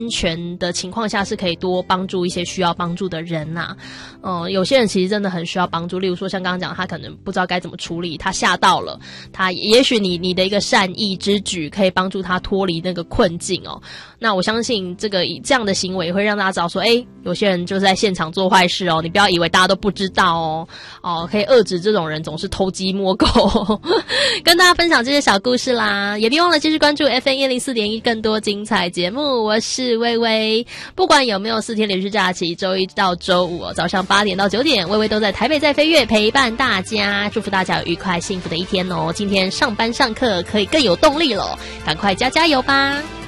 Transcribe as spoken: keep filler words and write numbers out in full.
全的情况下是可以多帮助一些需要帮助的人呐、啊。嗯，有些人其实真的很需要帮助，例如说像刚刚讲，他可能不知道该怎么处理，他吓到了，他也许你你的一个善意之举可以帮助他脱离那个困境哦。那我相信这个这样的行为会让大家知道说，诶，有些人就是在现场做坏事哦，你不要以为大家都不知道哦。哦，可以遏制这种人总是偷鸡摸狗。跟大家分享这些小故事啦，也别忘了继续关注 F M 一零四点一 更多精彩节目。我是微微，不管有没有四天连续假期，周一到周五、哦、早上八点到九点，微微都在台北在飞跃陪伴大家，祝福大家有愉快幸福的一天哦。今天上班上课可以更有动力了，赶快加加油吧。